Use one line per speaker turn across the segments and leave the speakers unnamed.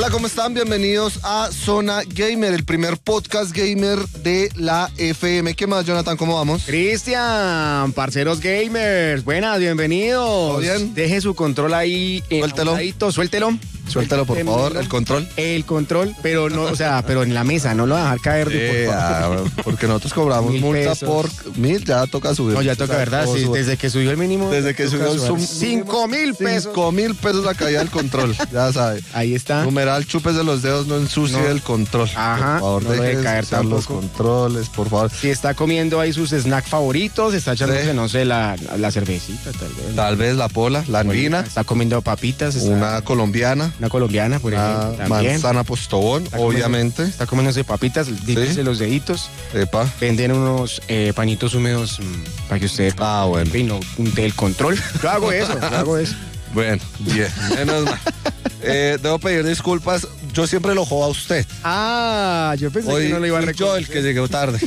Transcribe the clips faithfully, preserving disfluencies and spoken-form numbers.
Hola, ¿cómo están? Bienvenidos a Zona Gamer, el primer podcast gamer de la F M. ¿Qué más, Jonathan? ¿Cómo vamos?
Cristian, parceros gamers, buenas, bienvenidos.
¿Todo bien?
Deje su control ahí. Eh,
Suéltelo.
Suéltelo. Suéltelo.
Suéltalo, por favor, el control.
El control, pero no, o sea, pero en la mesa, no lo va a dejar caer.
Eh,
por favor.
ah, porque nosotros cobramos
Mil
multa
pesos.
por mil, ya toca subir.
No, ya toca,
O sea,
¿verdad?
todo
Sí,
sube.
desde que subió el mínimo.
Desde que
toca
subió el
subir.
sum-
Cinco mil pesos.
Cinco mil pesos la caída del control, ya sabe.
Ahí está.
Numeral, chúpese los dedos, no ensucie
No.
el control.
Ajá,
Por favor,
no lo
deje
deje
de
caer
ensuciar los
tampoco.
controles, por favor.
Si está comiendo ahí sus snacks favoritos, está echándose,
Sí.
no sé, la, la cervecita, tal vez.
Tal vez la pola, la andina,
Está comiendo papitas. Está,
una colombiana,
una colombiana, por
una
ejemplo. También.
manzana postobón,
Está comiendo-
obviamente.
Está comiéndose papitas, dípese los deditos.
Epa.
Venden unos eh, pañitos húmedos mm, para que usted
Ah, bueno.
y no unte el control. Yo hago eso, yo hago eso.
Bueno, bien, menos mal. Eh, debo pedir disculpas, yo siempre lo jodo a usted.
Ah, yo pensé
Hoy
que no lo iba a
fui yo el
reconocer.
que llegó tarde.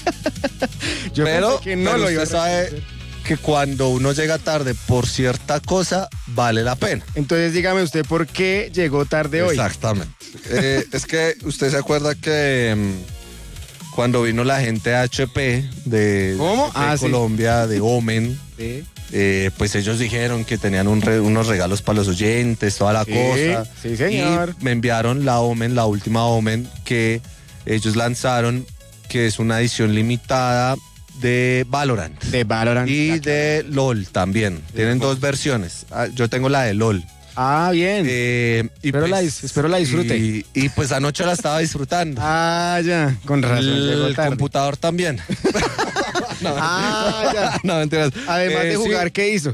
Yo
pero
pensé que no
pero
lo iba a
usted sabe
reconocer.
que cuando uno llega tarde por cierta cosa, vale la pena.
Entonces dígame usted por qué llegó tarde hoy.
Exactamente. Eh, es que usted se acuerda que mm, cuando vino la gente de H P de,
¿Cómo?
de
Ah, sí.
Colombia, de Omen,
Sí,
eh, pues ellos dijeron que tenían un re- unos regalos para los oyentes, toda la
Sí,
cosa.
sí, señor.
Y me enviaron la Omen, la última Omen, que ellos lanzaron, que es una edición limitada de Valorant.
de Valorant.
Y de LOL también. Tienen dos versiones. Ah, Yo tengo la de LOL.
Ah, bien.
Eh, y
Espero la dis- espero la disfrute.
Y, y pues anoche la estaba disfrutando.
Ah, ya, con razón. llegó
El
tarde.
computador también. no,
Ah, ya.
no, mentiras.
Además
Eh,
de
sí,
jugar, ¿qué hizo?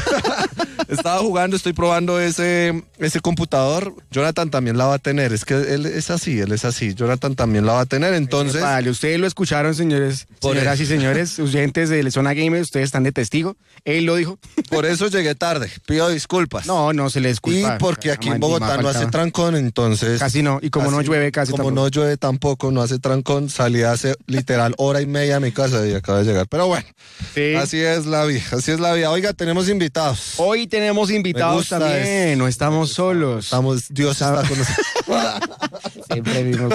estaba jugando, estoy probando ese, ese computador. Jonathan también la va a tener. Es que él es así, él es así. Jonathan también la va a tener. Entonces,
Vale, ustedes lo escucharon, señores,
Por
señoras
eso.
y señores, oyentes de Zona Gamer, ustedes están de testigo. Él lo dijo.
por eso llegué tarde. Pido disculpas.
No, no se les
y
disculpa.
porque aquí en
Jamás, ni
Bogotá
más
no hace
faltaba.
trancón, entonces...
Casi no, y como no
así-
llueve casi
Como
tampoco.
no llueve tampoco, no hace trancón, salí hace literal hora y media a mi casa y acabo de llegar. Pero bueno,
Sí.
así es la vida, así es la vida. Oiga, tenemos invitados.
Hoy tenemos invitados
gusta
también,
es-
no estamos solos.
Estamos, Dios está con nosotros.
Siempre mismo.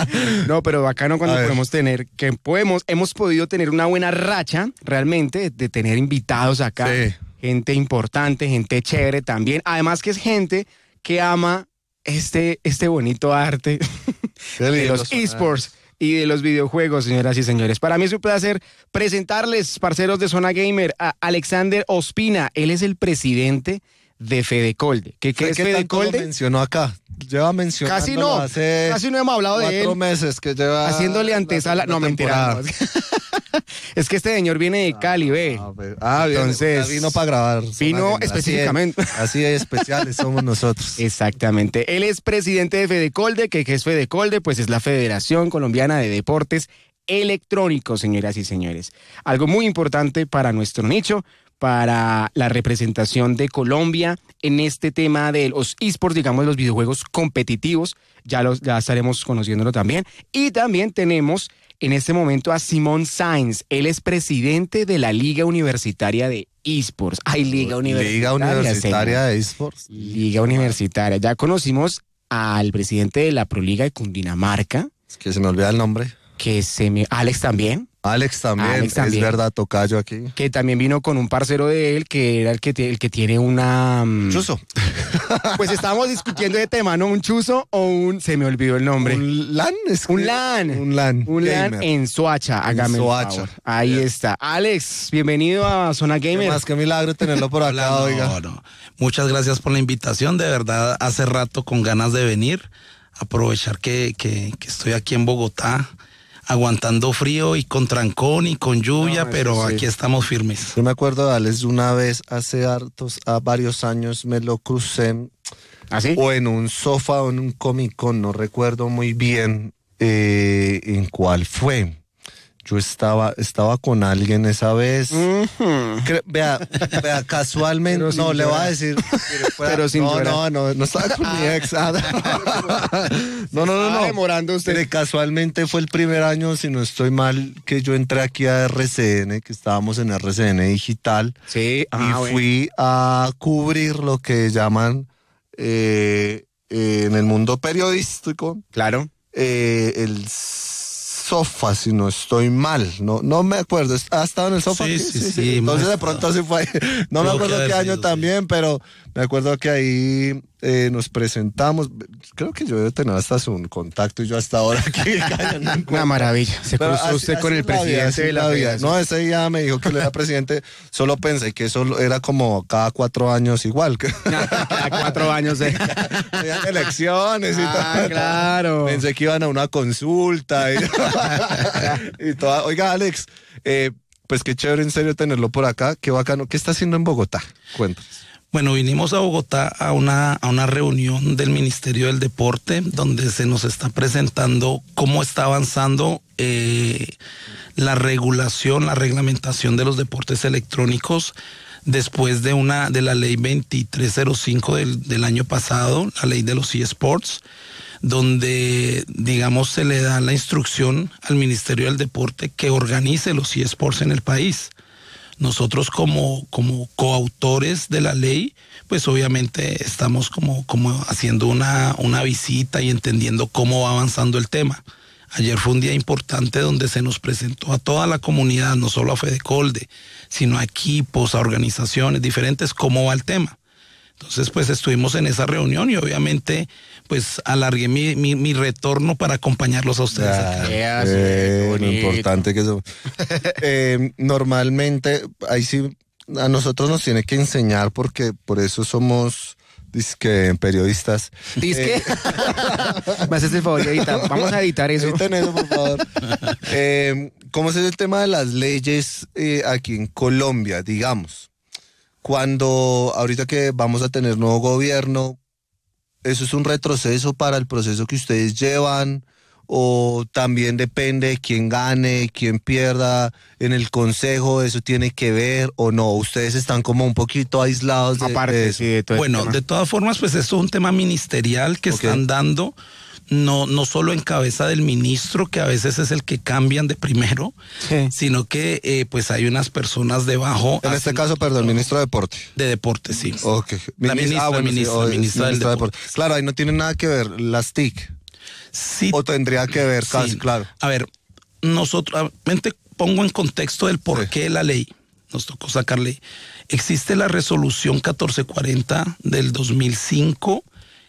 No, pero bacano cuando
A ver.
podemos tener, que podemos, hemos podido tener una buena racha, realmente, de tener invitados acá.
Sí.
Gente importante, gente chévere también. Además que es gente que ama este, este bonito arte
Qué
de
lindo
los
suena.
esports y de los videojuegos, señoras y señores. Para mí es un placer presentarles, parceros de Zona Gamer, a Alexander Ospina. Él es el presidente de Fedecolde. ¿Qué, qué
Sé
es
que tanto lo
Fedecolde?
mencionó acá. Lleva mencionando
Casi no,
hace
casi no hemos hablado de
cuatro
él.
meses que lleva
Haciéndole
la
antesala.
segunda
No, mentira.
temporada.
no. Es que este señor viene de Cali, ve.
Ah, pues, ah, bien,
Entonces,
ya vino para grabar.
vino
Así es,
específicamente.
Así es, especiales somos nosotros.
Exactamente. Él es presidente de Fedecolde, que ¿qué es Fedecolde? Pues es la Federación Colombiana de Deportes Electrónicos, señoras y señores. Algo muy importante para nuestro nicho, para la representación de Colombia en este tema de los esports, digamos, los videojuegos competitivos. Ya, los, ya estaremos conociéndolo también. Y también tenemos en este momento a Simón Sainz. Él es presidente de la Liga Universitaria de Esports. Ay, Liga Universitaria.
Liga Universitaria
señor.
de Esports.
Liga Universitaria. Ya conocimos al presidente de la Proliga de Cundinamarca,
Es que se me olvida el nombre.
que se me... Alex también,
Alex también,
Alex también.
es verdad, tocayo aquí.
que también vino con un parcero de él, que era el que, te- el que tiene una... mm,
Chuzo.
Pues estábamos discutiendo de tema, ¿no? ¿Un chuzo o un... Se me olvidó el nombre.
¿Un LAN? Es que-
Un LAN.
Un LAN.
Un LAN
gamer.
en Soacha, hágame el
Soacha.
favor. Ahí
Bien.
está. Alex, bienvenido a Zona
Qué
Gamer.
más que milagro tenerlo por acá,
Hola,
oiga.
no, no. Muchas gracias por la invitación. De verdad, hace rato con ganas de venir, aprovechar que, que, que estoy aquí en Bogotá, aguantando frío y con trancón y con lluvia,
No, eso
pero
sí.
aquí estamos firmes.
Yo me acuerdo de Alex una vez, hace hartos, a varios años, me lo crucé
¿Así?
o en un sofá o en un Comic Con, no recuerdo muy bien eh, en cuál fue. Yo estaba, estaba con alguien esa vez.
Ujú.
Cre- vea, vea, casualmente,
Pero sin
no, le voy a
llorar.
decir. fuera-
Pero sin
no,
llorar.
no, no, no estaba con mi ex. ah, No, no, no,
Estaba
no.
demorando usted.
Mire, casualmente fue el primer año, si no estoy mal, que yo entré aquí a R C N, que estábamos en R C N Digital,
Sí, ah,
y
bueno.
fui a cubrir lo que llaman eh, eh, en el mundo periodístico,
Claro.
eh, el sofá, si no estoy mal, no no me acuerdo, ¿ha estado en el sofá?
Sí, sí, sí,
Entonces
hemos
de pronto sí fue, no me
Tuvo que
acuerdo
haber
qué año
sido, sí.
también, pero me acuerdo que ahí eh, nos presentamos, creo que yo debo tener hasta su contacto y yo hasta ahora aquí callando en
Una
cuenta.
maravilla. Se
Pero
cruzó
así-
usted
así
con el
es la vida,
presidente
así
de
es
la
vida.
federación.
No, ese día me dijo que él era presidente, solo pensé que eso era como cada cuatro años igual, que
Cada cuatro años. eh.
habían elecciones y
Ah,
todo.
claro.
Pensé que iban a una consulta y, y toda. Oiga, Alex, eh, pues qué chévere en serio tenerlo por acá, qué bacano. ¿Qué está haciendo en Bogotá? Cuéntanos.
Bueno, vinimos a Bogotá a una, a una reunión del Ministerio del Deporte donde se nos está presentando cómo está avanzando eh, la regulación, la reglamentación de los deportes electrónicos después de una de la ley veintitrés cero cinco del, del año pasado, la ley de los eSports, donde, digamos, se le da la instrucción al Ministerio del Deporte que organice los eSports en el país. Nosotros como, como coautores de la ley, pues obviamente estamos como, como haciendo una, una visita y entendiendo cómo va avanzando el tema. Ayer fue un día importante donde se nos presentó a toda la comunidad, no solo a Fedecolde, sino a equipos, a organizaciones diferentes, cómo va el tema. Entonces, pues estuvimos en esa reunión y obviamente, pues alargué mi, mi, mi retorno para acompañarlos a ustedes acá.
Vea, sí,
Eh,
qué
lo
bonito.
importante que eso. Eh, normalmente, ahí sí, a nosotros nos tiene que enseñar porque por eso somos dizque periodistas.
¿Disque? Me haces el favor de editar. Vamos a editar eso.
Editen eso, por favor. Eh, ¿Cómo es el tema de las leyes eh, aquí en Colombia, digamos? Cuando ahorita que vamos a tener nuevo gobierno, ¿eso es un retroceso para el proceso que ustedes llevan? ¿O también depende de quién gane, quién pierda en el consejo? ¿Eso tiene que ver o no? ¿Ustedes están como un poquito aislados de,
Aparte,
de eso?
sí, de todo el
Bueno,
tema.
de todas formas, pues esto es un tema ministerial que
Ok.
están dando, no, no solo en cabeza del ministro, que a veces es el que cambian de primero,
Sí.
sino que eh, pues hay unas personas debajo.
En este
haciendo-
caso, perdón, ministro de Deporte.
De deporte, sí.
Ok.
La ministra,
sí,
ministra,
o-
ministra del
de
Deporte.
Claro, ahí no tiene nada que ver las T I C.
Sí,
O tendría que ver,
sí.
casi, claro.
A ver, nosotros, mente pongo en contexto del por
Sí.
qué la ley. Nos tocó sacar ley. Existe la resolución catorce cuarenta del dos mil cinco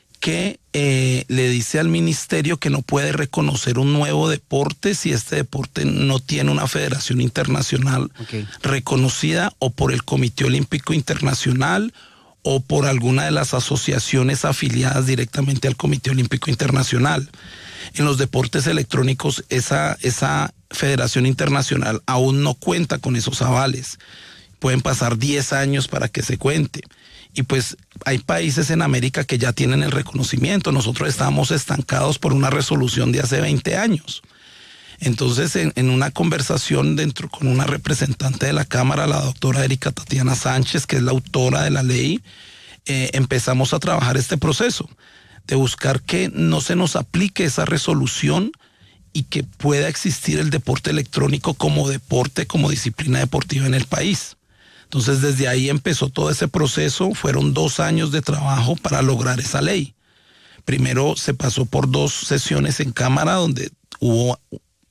que eh, le dice al ministerio que no puede reconocer un nuevo deporte si este deporte no tiene una federación internacional
Ok.
reconocida o por el Comité Olímpico Internacional o por alguna de las asociaciones afiliadas directamente al Comité Olímpico Internacional. En los deportes electrónicos esa, esa federación internacional aún no cuenta con esos avales. Pueden pasar diez años para que se cuente. Y pues hay países en América que ya tienen el reconocimiento. Nosotros estábamos estancados por una resolución de hace veinte años. Entonces, en, en una conversación dentro con una representante de la Cámara, la doctora Erika Tatiana Sánchez, que es la autora de la ley, eh, empezamos a trabajar este proceso de buscar que no se nos aplique esa resolución y que pueda existir el deporte electrónico como deporte, como disciplina deportiva en el país. Entonces, desde ahí empezó todo ese proceso. Fueron dos años de trabajo para lograr esa ley. Primero se pasó por dos sesiones en Cámara donde hubo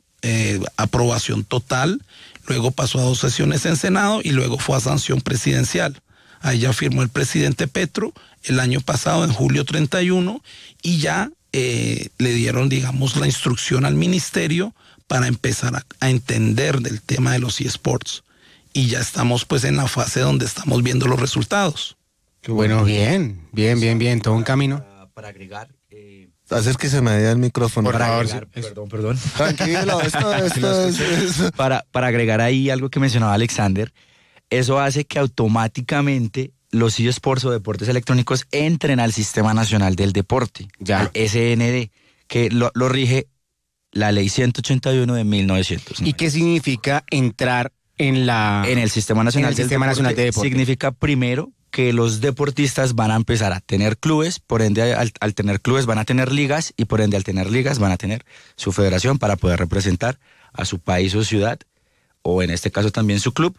eh, aprobación total, luego pasó a dos sesiones en Senado y luego fue a sanción presidencial. Ahí ya firmó el presidente Petro el año pasado, en julio treinta y uno, y ya eh, le dieron, digamos, la instrucción al ministerio para empezar a, a entender del tema de los eSports. Y ya estamos pues en la fase donde estamos viendo los resultados.
Bueno, bien, bien, bien, bien, todo un camino.
Para, para agregar, eh,
Haces que se me vea el micrófono.
Por
para
favor,
agregar-
sí.
perdón, perdón.
Tranquilo, esto, esto es, es-
Para, para agregar ahí algo que mencionaba Alexander, eso hace que automáticamente los eSports o deportes electrónicos entren al Sistema Nacional del Deporte,
Ya.
al S N D, que lo, lo rige la Ley ciento ochenta y uno de mil novecientos.
¿Y qué significa entrar en la
En el Sistema Nacional,
en el
del,
Sistema
Deporte
Nacional de Deporte?
significa primero que los deportistas van a empezar a tener clubes, por ende al, al tener clubes van a tener ligas y por ende al tener ligas van a tener su federación para poder representar a su país o ciudad o en este caso también su club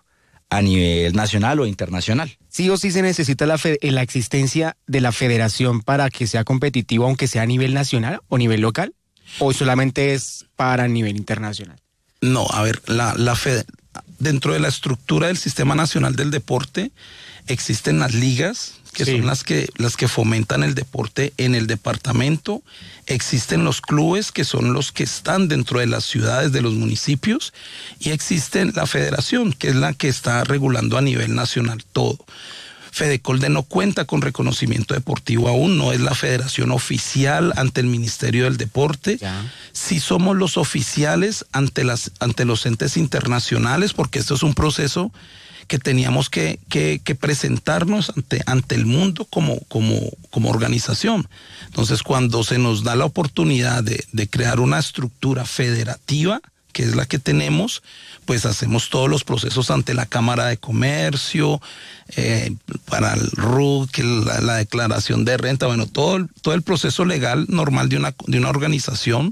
a nivel nacional o internacional.
Sí o sí se necesita la, fe- la existencia de la federación para que sea competitivo, aunque sea a nivel nacional o nivel local, o solamente es para nivel internacional.
No, a ver, la, la fed- dentro de la estructura del Sistema Nacional del Deporte existen las ligas, que
Sí.
son las que, las que fomentan el deporte en el departamento. Existen los clubes, que son los que están dentro de las ciudades, de los municipios, y existe la federación, que es la que está regulando a nivel nacional todo. Fedecolde no cuenta con reconocimiento deportivo aún, no es la federación oficial ante el Ministerio del Deporte.
Ya.
Sí somos los oficiales ante, las, ante los entes internacionales, porque esto es un proceso que teníamos que, que, que presentarnos ante, ante el mundo como, como, como organización. Entonces, cuando se nos da la oportunidad de, de crear una estructura federativa, que es la que tenemos, pues hacemos todos los procesos ante la Cámara de Comercio, eh, para el R U D, que la, la declaración de renta, bueno, todo, el- todo el proceso legal normal de una, de una organización,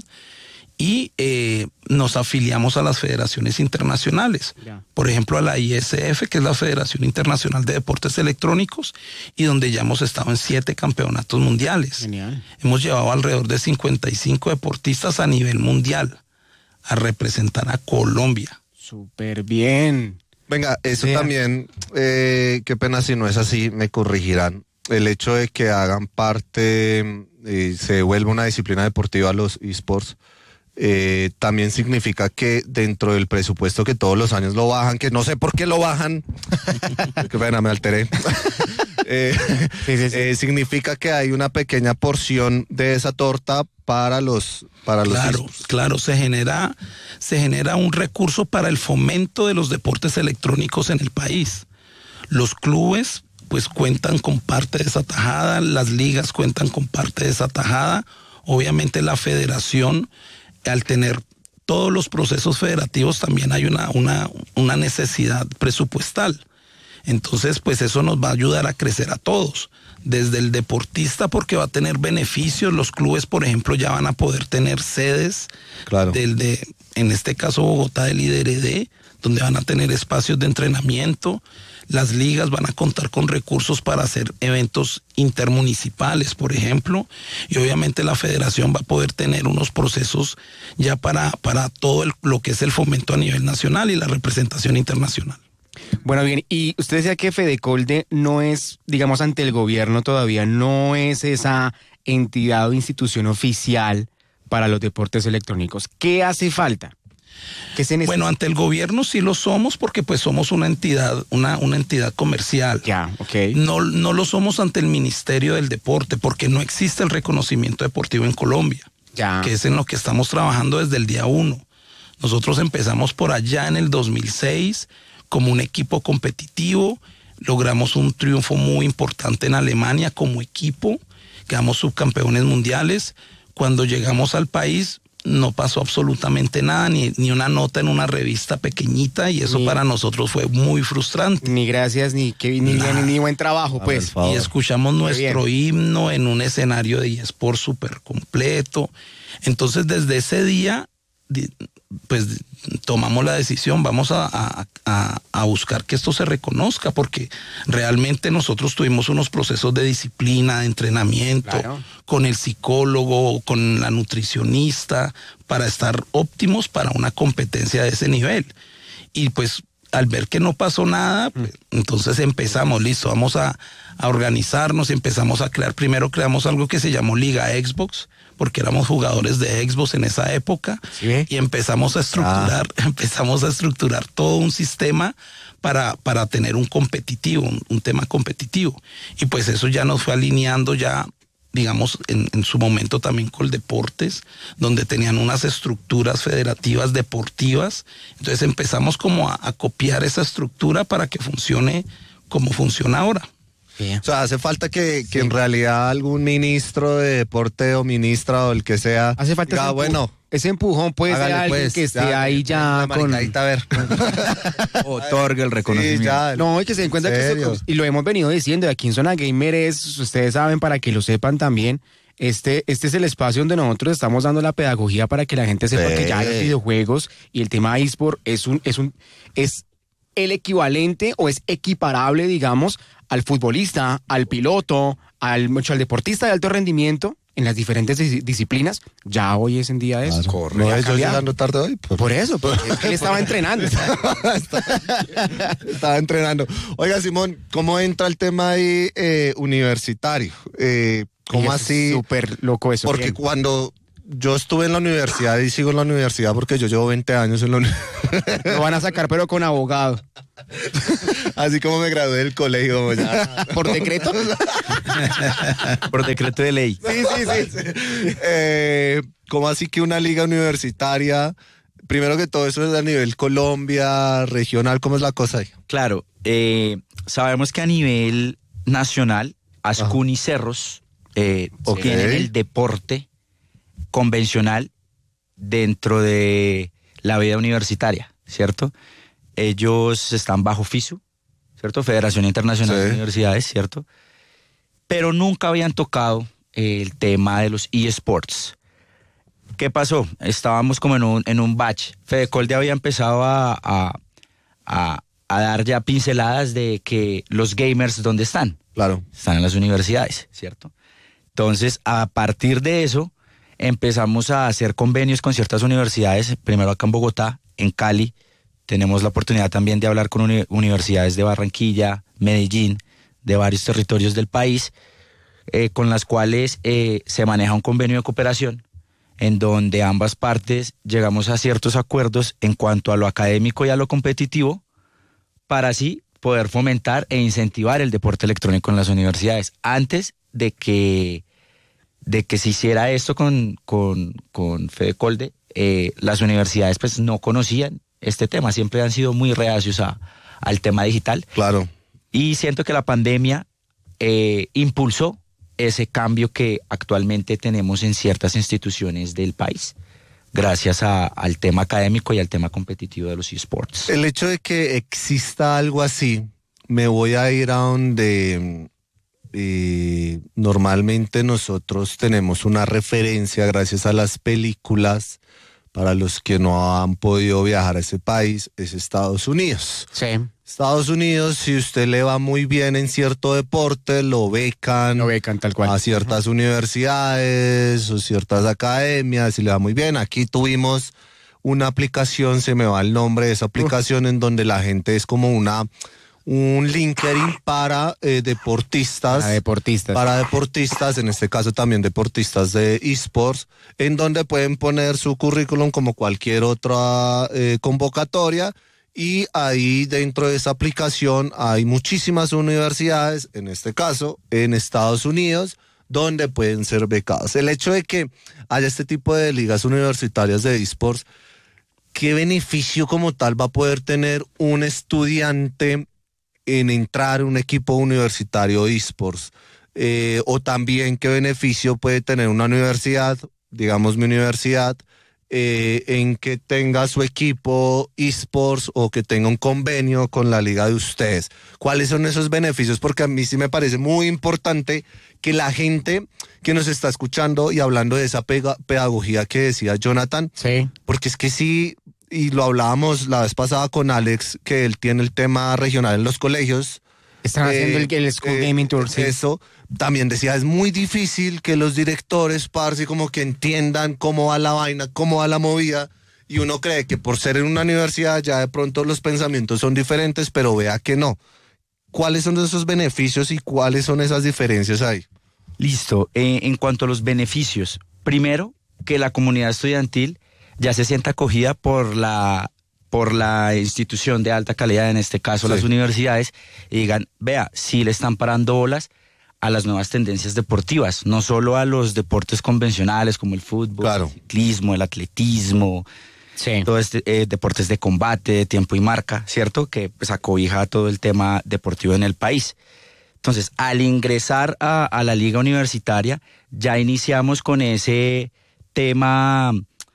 y eh, nos afiliamos a las federaciones internacionales.
Ya.
Por ejemplo, a la I S F, que es la Federación Internacional de Deportes Electrónicos, y donde ya hemos estado en siete campeonatos mundiales.
Genial.
Hemos llevado alrededor de cincuenta y cinco deportistas a nivel mundial a representar a Colombia.
Súper bien.
Venga, eso
Vea.
también, eh, qué pena si no es así, me corregirán. El hecho de que hagan parte, eh, se vuelva una disciplina deportiva los esports, eh, también significa que dentro del presupuesto que todos los años lo bajan, que no sé por qué lo bajan, qué pena, me alteré. Eh,
Sí, sí, sí.
eh, significa que hay una pequeña porción de esa torta para los para los
Claro,
esports.
claro, se genera, se genera un recurso para el fomento de los deportes electrónicos en el país. Los clubes pues cuentan con parte de esa tajada, las ligas cuentan con parte de esa tajada, obviamente la federación, al tener todos los procesos federativos, también hay una, una, una necesidad presupuestal. Entonces, pues eso nos va a ayudar a crecer a todos, desde el deportista, porque va a tener beneficios. Los clubes, por ejemplo, ya van a poder tener sedes,
Claro.
del de, en este caso Bogotá, del I D R D, donde van a tener espacios de entrenamiento. Las ligas van a contar con recursos para hacer eventos intermunicipales, por ejemplo, y obviamente la federación va a poder tener unos procesos ya para, para todo el- lo que es el fomento a nivel nacional y la representación internacional.
Bueno, bien, y usted decía que Fedecolde no es, digamos, ante el gobierno todavía, no es esa entidad o institución oficial para los deportes electrónicos. ¿Qué hace falta? ¿Qué se necesita?
Bueno, ante el gobierno sí lo somos porque pues somos una entidad, una, una entidad comercial.
Ya, ok.
No, no lo somos ante el Ministerio del Deporte porque no existe el reconocimiento deportivo en Colombia,
Ya.
que es en lo que estamos trabajando desde el día uno. Nosotros empezamos por allá en el dos mil seis como un equipo competitivo, logramos un triunfo muy importante en Alemania como equipo, quedamos subcampeones mundiales. Cuando llegamos al país no pasó absolutamente nada, ni, ni una nota en una revista pequeñita, y eso
Ni-
para nosotros fue muy frustrante.
Ni gracias, ni que ni,
Nada.
ni, ni buen trabajo, pues.
por favor.
Y escuchamos
Qué
nuestro himno en un escenario de eSport súper completo. Entonces, desde ese día, di- pues tomamos la decisión, vamos a, a- a- a buscar que esto se reconozca, porque realmente nosotros tuvimos unos procesos de disciplina, de entrenamiento,
Claro.
con el psicólogo, con la nutricionista, para estar óptimos para una competencia de ese nivel. Y pues al ver que no pasó nada, pues, entonces empezamos, listo, vamos a, a organizarnos, empezamos a crear, primero creamos algo que se llamó Liga Xbox, porque éramos jugadores de Xbox en esa época,
¿Sí ve?
y empezamos a estructurar, empezamos a estructurar todo un sistema para, para tener un competitivo, un, un tema competitivo. Y pues eso ya nos fue alineando ya, digamos, en, en su momento también con Deportes, donde tenían unas estructuras federativas deportivas. Entonces empezamos como a, a copiar esa estructura para que funcione como funciona ahora.
O sea, hace falta que, que en realidad algún ministro de deporte o ministra o el que sea
Hace falta
diga,
ese, empu-
bueno,
ese empujón, pues, de
hágale,
alguien
pues,
que esté
ya,
ahí ya
una
con...
maricadita, a ver.
Otorga el
Sí,
reconocimiento.
ya,
No, y que se den cuenta que
¿Serio?
esto, y lo hemos venido diciendo, y aquí en Zona Gamer es, ustedes saben, para que lo sepan también, este, este es el espacio donde nosotros estamos dando la pedagogía para que la gente sepa
Sí.
que ya los videojuegos y el tema eSport es un, es un, es el equivalente o es equiparable, digamos, al futbolista, al piloto, al, mucho al deportista de alto rendimiento en las diferentes dis- disciplinas. Ya hoy es en día eso.
Claro.
Corre,
No,
ha
yo
cambiado.
llegando tarde hoy. Pues.
Por eso, porque él estaba entrenando.
Estaba entrenando. Oiga, Simón, ¿cómo entra el tema ahí eh, universitario? Eh, ¿Cómo
Y es
así?
Súper loco eso.
Porque
Bien.
cuando yo estuve en la universidad y sigo en la universidad porque yo llevo veinte años en la universidad.
Lo van a sacar, pero con abogado.
Así como me gradué del colegio. Como ya.
¿Por decreto?
Por decreto de ley.
Sí, sí, sí. sí. Eh, ¿Cómo así que una liga universitaria? Primero que todo, eso es a nivel Colombia, regional, ¿cómo es la cosa ahí?
Claro, eh, sabemos que a nivel nacional, Ascún y Cerros eh,
Ok.
tienen el deporte convencional dentro de la vida universitaria, ¿cierto? Ellos están bajo FISU, ¿cierto? Federación Internacional
Sí.
de Universidades, ¿cierto? Pero nunca habían tocado el tema de los eSports. ¿Qué pasó? Estábamos como en un, en un batch. Fedecolde había empezado a, a, a, a dar ya pinceladas de que los gamers, ¿dónde están?
Claro.
Están en las universidades, ¿cierto? Entonces, a partir de eso, empezamos a hacer convenios con ciertas universidades, primero acá en Bogotá, en Cali. Tenemos la oportunidad también de hablar con uni- universidades de Barranquilla, Medellín, de varios territorios del país, eh, con las cuales eh, se maneja un convenio de cooperación, en donde ambas partes llegamos a ciertos acuerdos en cuanto a lo académico y a lo competitivo, para así poder fomentar e incentivar el deporte electrónico en las universidades. Antes de que, de que se hiciera esto con, con, con Fedecolde, eh, las universidades pues no conocían este tema, siempre han sido muy reacios a, al tema digital.
Claro.
Y siento que la pandemia eh, impulsó ese cambio que actualmente tenemos en ciertas instituciones del país, gracias a, al tema académico y al tema competitivo de los eSports.
El hecho de que exista algo así, me voy a ir a donde eh, normalmente nosotros tenemos una referencia gracias a las películas. Para los que no han podido viajar a ese país, es Estados Unidos.
Sí.
Estados Unidos, si usted le va muy bien en cierto deporte, lo becan,
Lo becan tal cual.
a ciertas universidades o ciertas academias, si le va muy bien. Aquí tuvimos una aplicación, se me va el nombre de esa aplicación, en donde la gente es como una un LinkedIn para eh, deportistas.
Para deportistas.
Para deportistas, en este caso también deportistas de eSports, en donde pueden poner su currículum como cualquier otra eh, convocatoria, y ahí dentro de esa aplicación hay muchísimas universidades, en este caso en Estados Unidos, donde pueden ser becadas. El hecho de que haya este tipo de ligas universitarias de eSports, ¿qué beneficio como tal va a poder tener un estudiante en entrar a un equipo universitario eSports? Eh, o también qué beneficio puede tener una universidad, digamos mi universidad, eh, en que tenga su equipo eSports o que tenga un convenio con la liga de ustedes. ¿Cuáles son esos beneficios? Porque a mí sí me parece muy importante que la gente que nos está escuchando y hablando de esa pega- pedagogía que decía Jonathan,
Sí.
porque es que sí, y lo hablábamos la vez pasada con Alex, que él tiene el tema regional en los colegios.
Están
Eh,
haciendo el, el School
eh,
Gaming Tour, sí.
Eso, también decía, es muy difícil que los directores, parce, como que entiendan cómo va la vaina, cómo va la movida, y uno cree que por ser en una universidad ya de pronto los pensamientos son diferentes, pero vea que no. ¿Cuáles son esos beneficios y cuáles son esas diferencias ahí?
Listo. Eh, en cuanto a los beneficios, primero, que la comunidad estudiantil ya se sienta acogida por la, por la institución de alta calidad, en este caso
Sí.
las universidades, y digan, vea, sí le están parando bolas a las nuevas tendencias deportivas, no solo a los deportes convencionales como el fútbol,
Claro.
el ciclismo, el atletismo,
Sí.
todo este eh, deportes de combate, de tiempo y marca, ¿cierto? Que pues acobija todo el tema deportivo en el país. Entonces, al ingresar a, a la liga universitaria, ya iniciamos con ese tema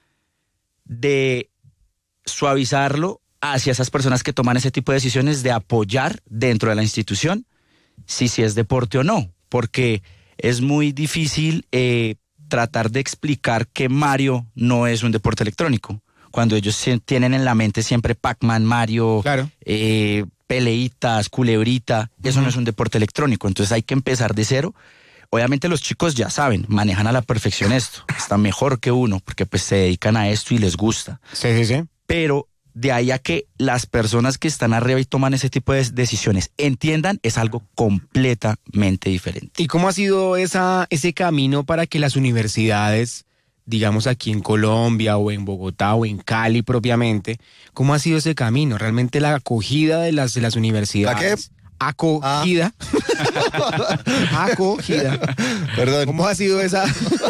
de suavizarlo hacia esas personas que toman ese tipo de decisiones, de apoyar dentro de la institución si, si es deporte o no, porque es muy difícil eh, tratar de explicar que Mario no es un deporte electrónico, cuando ellos se- tienen en la mente siempre Pac-Man, Mario,
Claro.
eh, peleitas, culebrita, eso no es un deporte electrónico, entonces hay que empezar de cero. Obviamente los chicos ya saben, manejan a la perfección esto, están mejor que uno, porque pues se dedican a esto y les gusta,
Sí, sí, sí.
pero de ahí a que las personas que están arriba y toman ese tipo de decisiones entiendan, es algo completamente diferente.
¿Y cómo ha sido esa, ese camino para que las universidades, digamos aquí en Colombia o en Bogotá o en Cali propiamente, cómo ha sido ese camino? Realmente la acogida de las, de las universidades. Acogida. Acogida.
Perdón.
¿Cómo ha sido esa?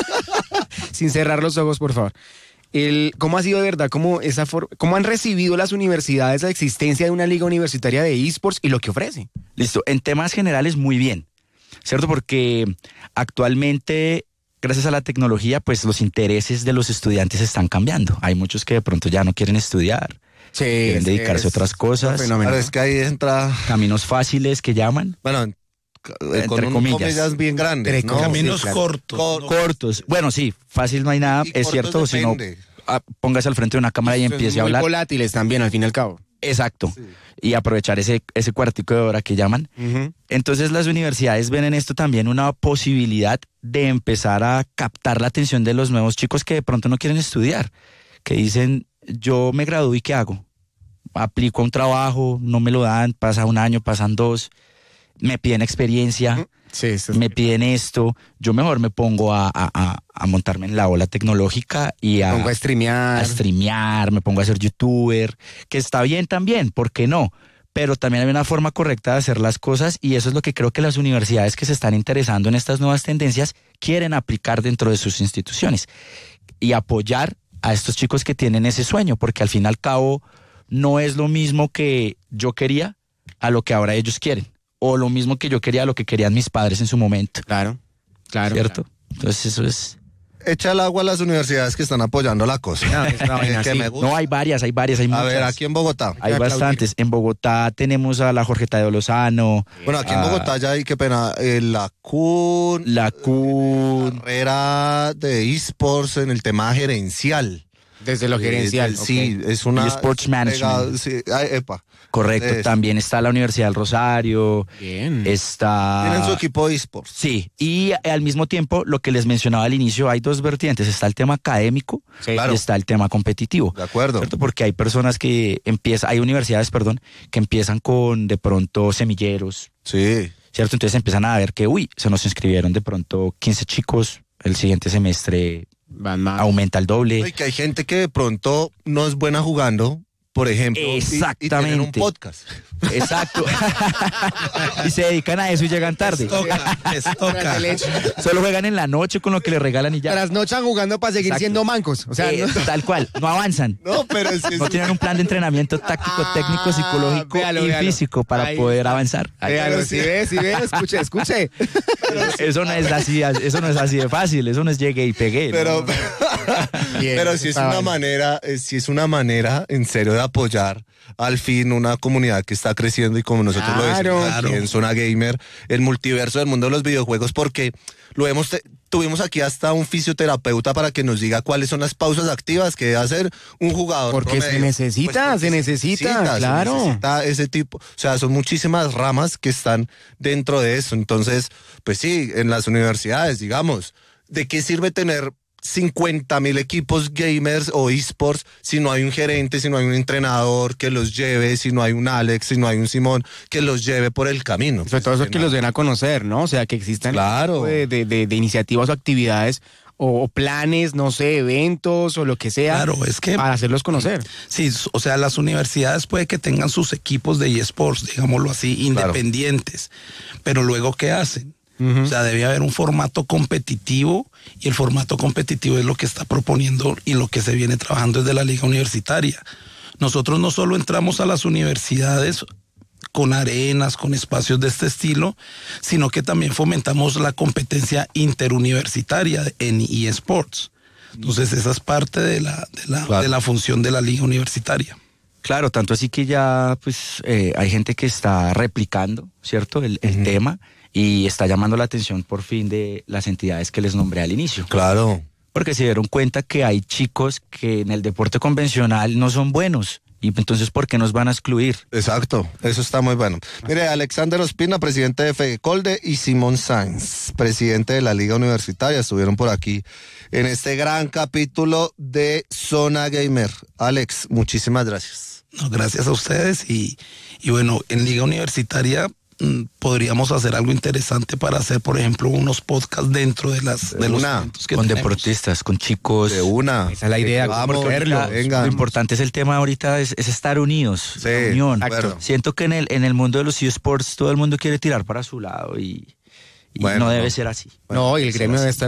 Sin cerrar los ojos, por favor. El, ¿Cómo ha sido de verdad? ¿Cómo, esa for- ¿Cómo han recibido las universidades la existencia de una liga universitaria de esports y lo que ofrece?
Listo, en temas generales muy bien, ¿cierto? Porque actualmente, gracias a la tecnología, pues los intereses de los estudiantes están cambiando. Hay muchos que de pronto ya no quieren estudiar,
Sí,
quieren dedicarse a otras cosas,
fenómeno.
Ahora es que ahí entra,
caminos fáciles que llaman,
bueno, eh,
Entre
con unos
comillas.
comillas bien grandes,
Entre
¿no?
Caminos
Sí, claro.
cortos.
Co-
¿no?
cortos. Bueno, sí, fácil no hay nada,
Y
es
cortos
cierto, sino
depende.
ah, póngase al frente de una cámara y empiece a
Muy
hablar.
volátiles también, al fin y al cabo.
Exacto.
Sí.
Y aprovechar ese, ese cuartico de hora que llaman.
Ujú.
Entonces las universidades ven en esto también una posibilidad de empezar a captar la atención de los nuevos chicos que de pronto no quieren estudiar, que dicen, yo me gradúo y ¿qué hago? Aplico a un trabajo, no me lo dan, pasa un año, pasan dos, me piden experiencia,
Sí, esto es-
me piden esto, yo mejor me pongo a, a- a- a montarme en la ola tecnológica y a,
pongo a streamear.
a streamear, me pongo a ser youtuber, que está bien también, ¿por qué no? Pero también hay una forma correcta de hacer las cosas y eso es lo que creo que las universidades que se están interesando en estas nuevas tendencias quieren aplicar dentro de sus instituciones y apoyar a estos chicos que tienen ese sueño, porque al fin y al cabo no es lo mismo que yo quería a lo que ahora ellos quieren, o lo mismo que yo quería a lo que querían mis padres en su momento,
Claro, claro.
¿cierto? Entonces eso es...
Echa el agua a las universidades que están apoyando la cosa.
No, es una vaina
que
así.
me gusta.
No, hay varias, hay varias, hay
A
muchas.
ver, aquí en Bogotá.
Hay
que aplaudir.
bastantes. En Bogotá tenemos a la Jorge Tadeo Lozano,
Bueno, aquí en
Ah.
Bogotá ya hay, qué pena, eh, la C U N,
la C U N,
carrera de esports en el tema gerencial.
Desde lo
Eh,
gerencial.
eh, Sí, es una...
Y sports management.
Sí, ay, epa.
correcto.
Eso.
También está la Universidad del Rosario,
Ok. Bien.
está...
Tienen su equipo de esports.
Sí, y al mismo tiempo, lo que les mencionaba al inicio, hay dos vertientes. Está el tema académico
Sí,
claro.
y está el tema competitivo.
De acuerdo.
¿Cierto? Porque hay personas que empiezan, hay universidades, perdón, que empiezan con de pronto semilleros,
Sí.
¿cierto? Entonces empiezan a ver que, uy, se nos inscribieron de pronto quince chicos, el siguiente semestre
Van más.
aumenta el doble.
Y que hay gente que de pronto no es buena jugando, por ejemplo. y- Y, tienen un
Exactamente.
podcast.
Exacto. Y se dedican a eso y llegan tarde.
Toca, les toca.
Tras el hecho.
Solo juegan en la noche con lo que le regalan y ya.
Trasnochan jugando para seguir
Exacto.
siendo mancos. O sea,
Eh,
no-
tal cual, no avanzan.
No, pero es que
No
es-
tienen un plan de entrenamiento táctico, técnico,
Ah,
psicológico
véalo,
y
véalo.
físico para
Ahí
poder
está.
avanzar. Ahí-
Véalo, si ve, si ve, escuche, escuche.
Eso no es así, eso no es así de fácil, eso no es llegué y pegué. ¿no?
Pero,
Bien,
pero si es
esa
una
vaina.
manera, eh, si es una manera en serio de apoyar al fin una comunidad que está creciendo y como nosotros lo
Claro.
decimos aquí
Claro.
en Zona Gamer, el multiverso del mundo de los videojuegos, porque lo hemos te- tuvimos aquí hasta un fisioterapeuta para que nos diga cuáles son las pausas activas que debe hacer un jugador.
Porque se
promedio.
necesita,
porque
se necesita,
se
claro.
necesita ese tipo, o sea, son muchísimas ramas que están dentro de eso. Entonces, pues sí, en las universidades, digamos, ¿de qué sirve tener cincuenta mil equipos gamers o esports si no hay un gerente, si no hay un entrenador que los lleve, si no hay un Alex, si no hay un Simón que los lleve por el camino?
Sobre todo eso
Pues,
que
no.
los den a conocer, ¿no? O sea, que existan
Claro.
de, de- de- de iniciativas o actividades o, o planes, no sé, eventos o lo que sea
Claro, es que
para hacerlos conocer.
sí, o sea, las universidades puede que tengan sus equipos de eSports, digámoslo así, independientes, pero luego ¿qué hacen? O sea, debe haber un formato competitivo y el formato competitivo es lo que está proponiendo y lo que se viene trabajando desde la liga universitaria. Nosotros no solo entramos a las universidades con arenas, con espacios de este estilo, sino que también fomentamos la competencia interuniversitaria en eSports. Entonces esa es parte de la, de la,
Claro.
de la función de la liga universitaria.
Claro, tanto así que ya pues eh, hay gente que está replicando, ¿cierto? El, el tema y está llamando la atención por fin de las entidades que les nombré al inicio.
Claro.
porque se dieron cuenta que hay chicos que en el deporte convencional no son buenos. Y entonces, ¿por qué nos van a excluir?
Exacto, eso está muy bueno. Mire, Alexander Ospina, presidente de FEDECOLDE, y Simón Sainz, presidente de la Liga Universitaria, estuvieron por aquí en este gran capítulo de Zona Gamer. Alex, muchísimas gracias.
No, gracias a ustedes y, y bueno, en Liga Universitaria mm, podríamos hacer algo interesante para hacer, por ejemplo, unos podcasts dentro de las
De
de los
una.
eventos que
Con
tenemos.
deportistas, con chicos.
De una.
Esa es la idea,
Vamos,
porque verlo,
venga.
Lo importante es el tema ahorita, es, es estar unidos,
Sí,
la unión.
de acuerdo.
Siento que en el, en el mundo de los eSports todo el mundo quiere tirar para su lado y, y
Bueno,
no debe
no.
ser así.
No, y el
eso
gremio
va a
debe
ser.
estar